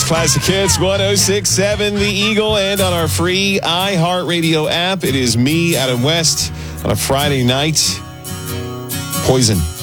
Classic Hits 106.7 The Eagle, and on our free iHeartRadio app. It is me, Adam West, on a Friday night. Poison.